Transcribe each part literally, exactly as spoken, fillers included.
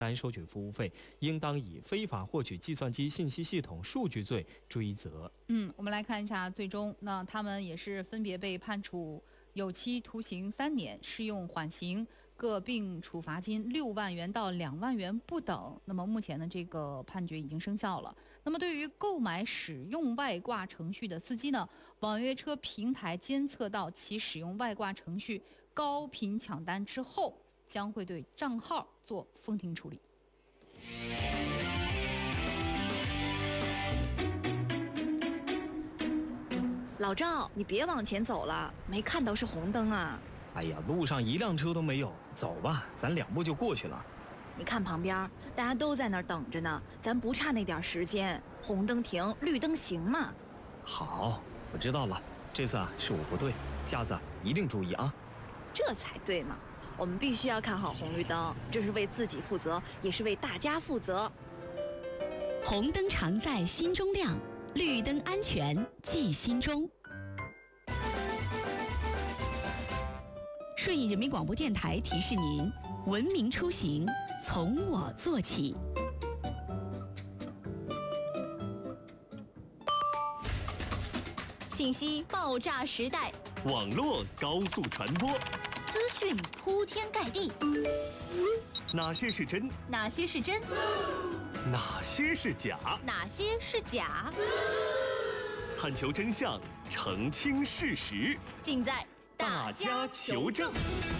单收取服务费，应当以非法获取计算机信息系统数据罪追责。 嗯，我们来看一下最终，那他们也是分别被判处有期徒刑三年，适用缓刑，各并处罚金六万元到两万元不等。那么目前呢，这个判决已经生效了。那么对于购买使用外挂程序的司机呢，网约车平台监测到其使用外挂程序高频抢单之后，将会对账号做封停处理。 老赵，你别往前走了，没看到是红灯啊！ 哎呀，路上一辆车都没有，走吧，咱两步就过去了。 你看旁边，大家都在那儿等着呢，咱不差那点时间，红灯停，绿灯行嘛。 好，我知道了，这次啊是我不对，下次啊一定注意啊。 这才对嘛，我们必须要看好红绿灯，这是为自己负责，也是为大家负责。 红灯常在心中亮，绿灯安全记心中。顺义人民广播电台提示您：文明出行从我做起。 信息爆炸时代， 网络高速传播， 资讯铺天盖地。 哪些是真？ 哪些是真？ 哪些是假？ 哪些是假？ 探求真相，澄清事实， 尽在大家求证。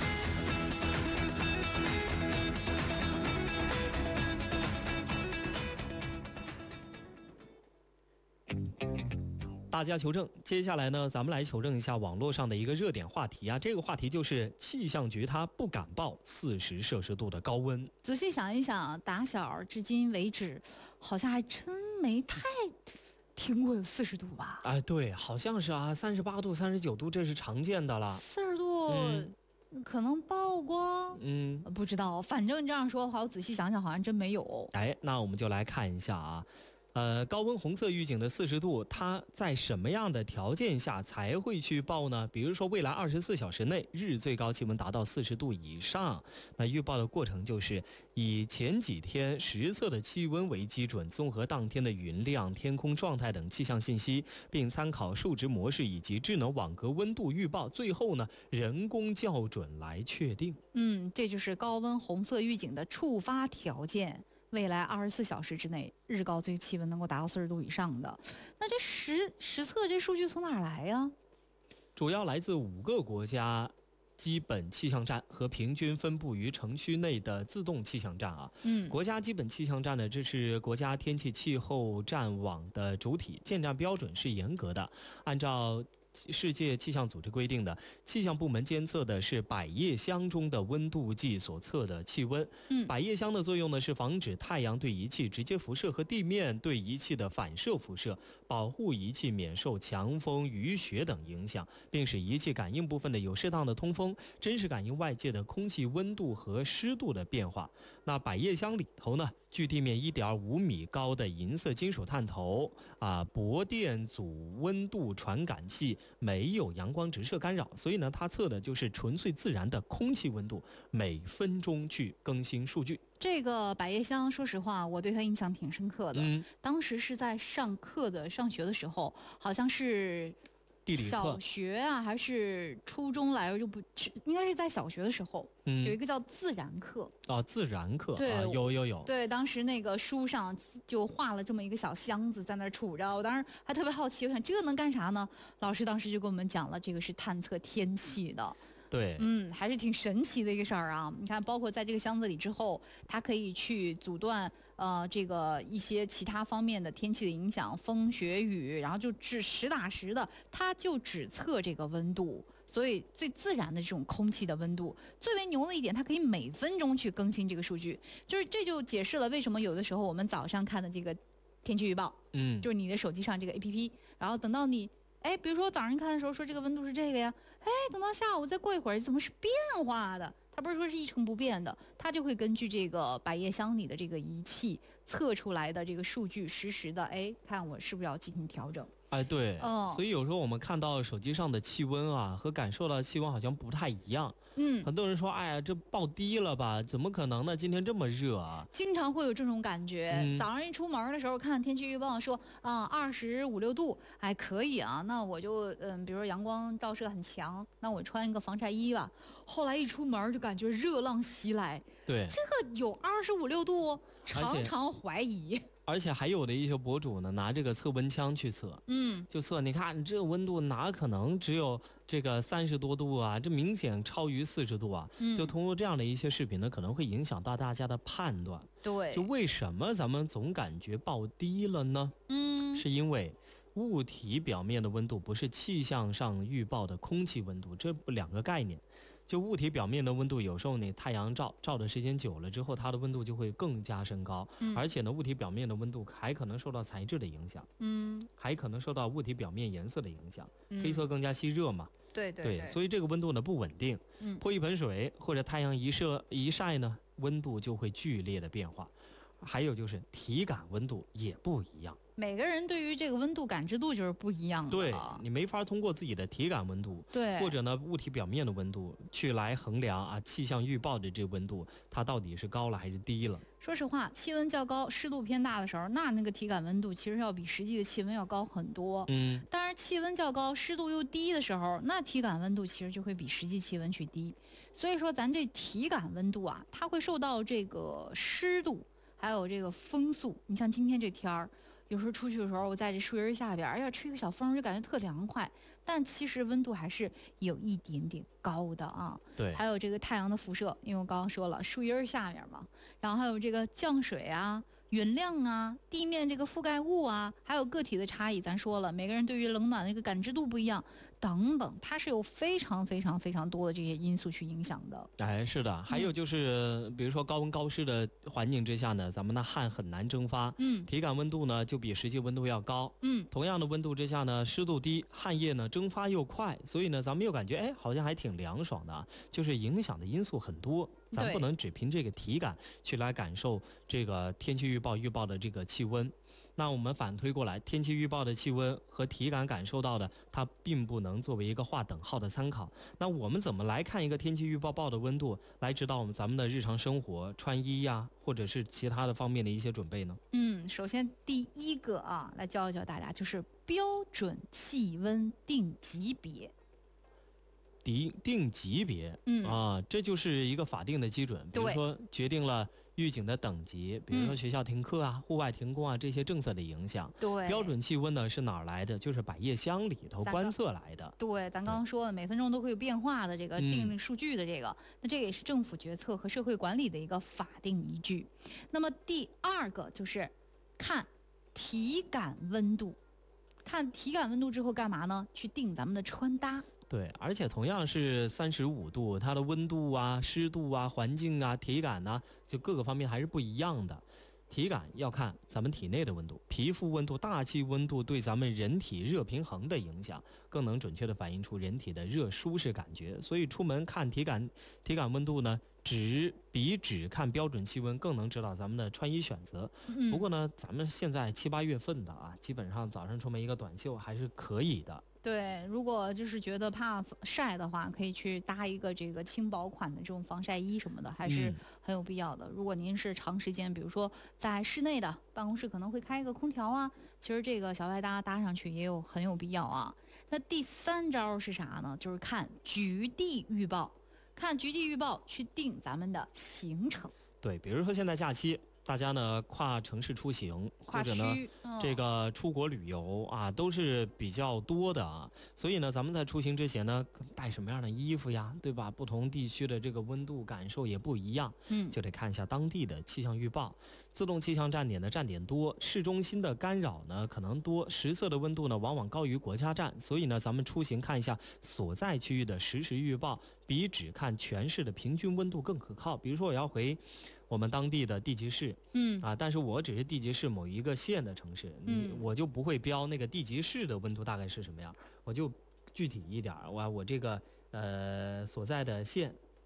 大家求证，接下来呢，咱们来求证一下网络上的一个热点话题啊。这个话题就是气象局它不敢报四十摄氏度的高温。 仔细想一想，打小至今为止，好像还真没太听过有四十度吧？ 哎，对，好像是啊，三十八度、三十九度，这是常见的了。 四十度、嗯、可能报过， 嗯， 不知道。反正这样说的话，我仔细想想，好像真没有。 哎，那我们就来看一下啊。呃，高温红色预警的四十度，它在什么样的条件下才会去报呢？比如说，未来二十四小时内日最高气温达到四十度以上，那预报的过程就是以前几天实测的气温为基准，综合当天的云量、天空状态等气象信息，并参考数值模式以及智能网格温度预报，最后呢人工校准来确定。 嗯，这就是高温红色预警的触发条件。未来二十四小时之内，日高最气温能够达到四十度以上的，那这实实测这数据从哪儿来呀？ 主要来自五个国家基本气象站和平均分布于城区内的自动气象站啊。 嗯， 国家基本气象站呢，这是国家天气气候站网的主体，建站标准是严格的，按照世界气象组织规定的，气象部门监测的是百叶箱中的温度计所测的气温。 嗯， 百叶箱的作用呢是防止太阳对仪器直接辐射和地面对仪器的反射辐射，保护仪器免受强风、雨雪等影响，并使仪器感应部分的有适当的通风，真实感应外界的空气温度和湿度的变化。那百叶箱里头呢，距地面 一点五米高的银色金属探头啊，铂电阻温度传感器。没有阳光直射干扰，所以呢，它测的就是纯粹自然的空气温度，每分钟去更新数据。 这个百叶箱，说实话，我对它印象挺深刻的。 嗯， 当时是在上课的上学的时候，好像是地理课， 小学啊还是初中来着，就不应该是在小学的时候， 嗯， 有一个叫自然课啊，自然课， 对、 啊，有有有， 对，当时那个书上就画了这么一个小箱子在那儿杵着，我当时还特别好奇，我想这个能干啥呢？老师当时就跟我们讲了，这个是探测天气的。 对， 嗯，还是挺神奇的一个事儿啊！你看，包括在这个箱子里之后，它可以去阻断呃这个一些其他方面的天气的影响，风雪雨，然后就只实打实的，它就只测这个温度，所以最自然的这种空气的温度，最为牛的一点，它可以每分钟去更新这个数据，就是这就解释了为什么有的时候我们早上看的这个天气预报， 嗯， 就是你的手机上这个 A P P， 然后等到你。哎，比如说早上看的时候说这个温度是这个呀，哎，等到下午再过一会儿怎么是变化的？它不是说是一成不变的， 它就会根据这个百叶箱里的这个仪器测出来的这个数据，实时的哎，看我是不是要进行调整。 哎，对， 哦， 所以有时候我们看到手机上的气温啊，和感受到的气温好像不太一样。 嗯， 很多人说，哎呀，这报低了吧？怎么可能呢？今天这么热啊！ 经常会有这种感觉。 嗯、 早上一出门的时候，看天气预报说啊，二十五六度，哎，可以啊。那我就嗯，比如说阳光照射很强，那我穿一个防晒衣吧。后来一出门就感觉热浪袭来。 对， 这个有二十五六度，常常怀疑。 而且还有的一些博主呢，拿这个测温枪去测， 嗯， 就测，你看你这个温度哪可能只有这个三十多度啊？这明显超于四十度啊！ 嗯， 就通过这样的一些视频呢，可能会影响到大家的判断。 对， 就为什么咱们总感觉报低了呢？ 嗯， 是因为物体表面的温度不是气象上预报的空气温度，这不两个概念。就物体表面的温度，有时候你太阳照照的时间久了之后，它的温度就会更加升高。 嗯， 而且呢，物体表面的温度还可能受到材质的影响， 嗯， 还可能受到物体表面颜色的影响。 嗯、 黑色更加吸热嘛。 对对 对, 对，所以这个温度呢不稳定。 嗯， 泼一盆水或者太阳一射一晒呢，温度就会剧烈的变化。还有就是体感温度也不一样。 每个人对于这个温度感知度就是不一样的， 对，你没法通过自己的体感温度， 对， 或者呢物体表面的温度去来衡量啊气象预报的这温度它到底是高了还是低了。 说实话，气温较高、湿度偏大的时候，那那个体感温度其实要比实际的气温要高很多。 嗯， 当然气温较高、湿度又低的时候，那体感温度其实就会比实际气温去低。所以说，咱这体感温度啊，它会受到这个湿度还有这个风速。你像今天这天儿。有时候出去的时候，我在这树荫下边，哎呀，吹个小风就感觉特凉快，但其实温度还是有一点点高的啊。 对， 还有这个太阳的辐射，因为我刚刚说了树荫下面嘛，然后还有这个降水啊、云量啊、地面这个覆盖物啊，还有个体的差异，咱说了，每个人对于冷暖的这个感知度不一样，等等，它是有非常非常非常多的这些因素去影响的。 哎，是的，还有就是，嗯、比如说高温高湿的环境之下呢，咱们的汗很难蒸发， 嗯， 体感温度呢就比实际温度要高， 嗯， 同样的温度之下呢，湿度低，汗液呢蒸发又快，所以呢，咱们又感觉哎，好像还挺凉爽的，就是影响的因素很多，咱不能只凭这个体感去来感受这个天气预报预报的这个气温。那我们反推过来，天气预报的气温和体感感受到的，它并不能作为一个划等号的参考。那我们怎么来看一个天气预报报的温度，来指导我们咱们的日常生活、穿衣呀，或者是其他的方面的一些准备呢？ 嗯，首先第一个啊，来教一教大家，就是标准气温定级别。 定定级别， 嗯啊，这就是一个法定的基准，比如说决定了预警的等级，比如说学校停课啊、 嗯、 户外停工啊这些政策的影响。 对， 标准气温呢是哪儿来的？就是百叶箱里头观测来的。 对，咱刚刚说了，每分钟都会有变化的这个定数据的这个， 嗯、 那这个也是政府决策和社会管理的一个法定依据。那么第二个就是看体感温度，看体感温度之后干嘛呢？去定咱们的穿搭。 对，而且同样是三十五度，它的温度啊、湿度啊、环境啊、体感呐、啊，就各个方面还是不一样的。体感要看咱们体内的温度、皮肤温度、大气温度对咱们人体热平衡的影响，更能准确地反映出人体的热舒适感觉。所以出门看体感体感温度呢，只比只看标准气温更能指导咱们的穿衣选择。 嗯、 不过呢，咱们现在七八月份的啊，基本上早上出门一个短袖还是可以的。 对，如果就是觉得怕晒的话，可以去搭一个这个轻薄款的这种防晒衣什么的，还是很有必要的。嗯、如果您是长时间，比如说在室内的办公室可能会开一个空调啊，其实这个小外搭搭上去也有很有必要啊。那第三招是啥呢？就是看局地预报，看局地预报去定咱们的行程。 对，比如说现在假期。大家呢跨城市出行，或者呢、 哦、 这个出国旅游啊，都是比较多的啊。所以呢，咱们在出行之前呢，带什么样的衣服呀，对吧？不同地区的这个温度感受也不一样， 嗯， 就得看一下当地的气象预报。自动气象站点的站点多，市中心的干扰呢可能多，实测的温度呢往往高于国家站。所以呢，咱们出行看一下所在区域的实时预报，比只看全市的平均温度更可靠。比如说我要回我们当地的地级市， 嗯啊，但是我只是地级市某一个县的城市， 嗯， 我就不会标那个地级市的温度大概是什么样，我就具体一点，我我这个呃所在的县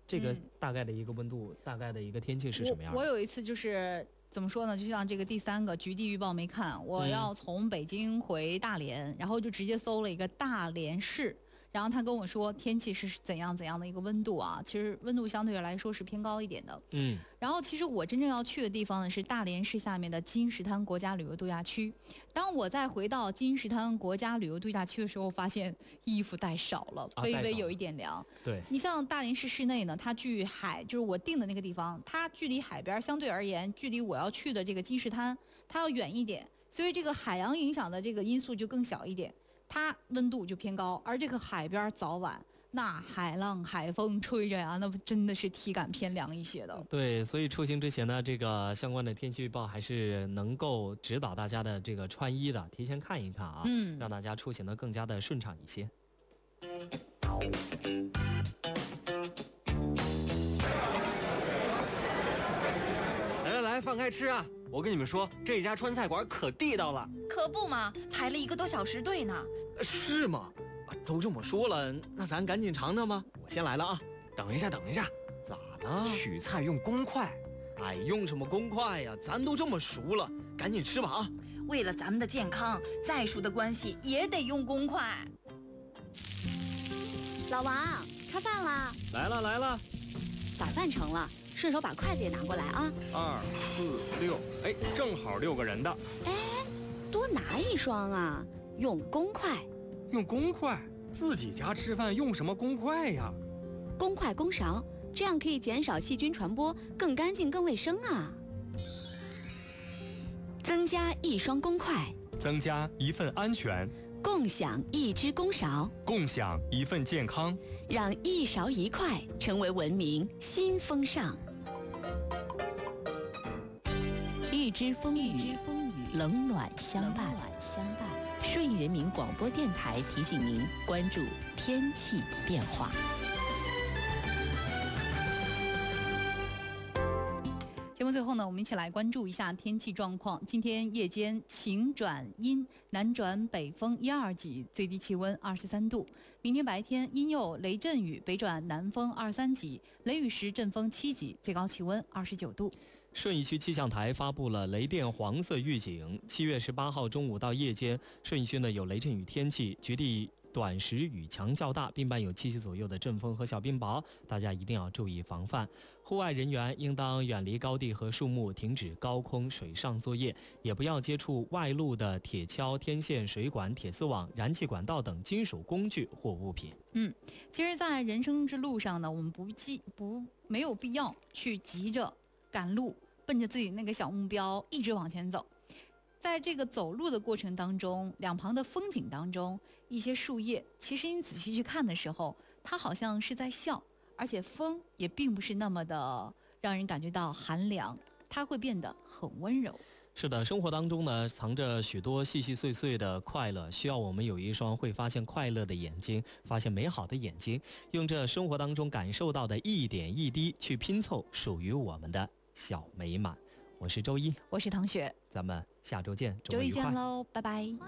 这个嗯大概的一个温度，大概的一个天气是什么样的？ 我我有一次就是怎么说呢？就像这个第三个局地预报没看，我嗯要从北京回大连，然后就直接搜了一个大连市。然后他跟我说天气是怎样怎样的一个温度啊，其实温度相对来说是偏高一点的。 嗯， 然后其实我真正要去的地方呢是大连市下面的金石滩国家旅游度假区。当我再回到金石滩国家旅游度假区的时候，发现衣服带少了， 啊带少了微微有一点凉。 对， 你像大连市市内呢，它距海就是我定的那个地方，它距离海边相对而言，距离我要去的这个金石滩，它要远一点，所以这个海洋影响的这个因素就更小一点。它温度就偏高，而这个海边早晚那海浪海风吹着呀，那真的是体感偏凉一些的。 对，所以出行之前呢，这个相关的天气预报还是能够指导大家的这个穿衣的，提前看一看啊， 嗯， 让大家出行的更加的顺畅一些。 来来来，放开吃啊！我跟你们说，这家川菜馆可地道了。 可不嘛，排了一个多小时队呢。 呃是吗？啊都这么说了，那咱赶紧尝尝吧。我先来了啊！等一下，等一下， 咋了？ 取菜用公筷。 哎，用什么公筷呀？咱都这么熟了，赶紧吃吧啊！ 为了咱们的健康，再熟的关系也得用公筷。 老王，开饭啦！ 来了来了， 把饭盛了，顺手把筷子也拿过来啊！ 二四六，哎，正好六个人的。 哎，多拿一双啊！用公筷， 用公筷？自己家吃饭用什么公筷呀？ 公筷公勺，这样可以减少细菌传播，更干净更卫生啊！增加一双公筷， 增加一份安全， 共享一只公勺， 共享一份健康， 让一勺一筷成为文明新风尚。 预知风雨，冷暖相伴。顺义人民广播电台提醒您关注天气变化。 节目最后呢，我们一起来关注一下天气状况。今天夜间晴转阴，南转北风一二级，最低气温二十三度。明天白天阴有雷阵雨，北转南风二三级，雷雨时阵风七级，最高气温二十九度。 顺义区气象台发布了雷电黄色预警。七月十八号中午到夜间，顺义区呢有雷阵雨天气，局地短时雨强较大，并伴有七级左右的阵风和小冰雹，大家一定要注意防范。户外人员应当远离高地和树木，停止高空水上作业，也不要接触外露的铁锹、天线、水管、铁丝网、燃气管道等金属工具或物品。 嗯，其实，在人生之路上呢，我们不急不没有必要去急着赶路，奔着自己那个小目标一直往前走。在这个走路的过程当中，两旁的风景当中，一些树叶，其实你仔细去看的时候，它好像是在笑，而且风也并不是那么的让人感觉到寒凉，它会变得很温柔。 是的，生活当中呢，藏着许多细细碎碎的快乐，需要我们有一双会发现快乐的眼睛，发现美好的眼睛，用这生活当中感受到的一点一滴去拼凑属于我们的小美满。我是周一， 我是唐雪， 咱们下周见， 周一末愉快见喽，拜拜。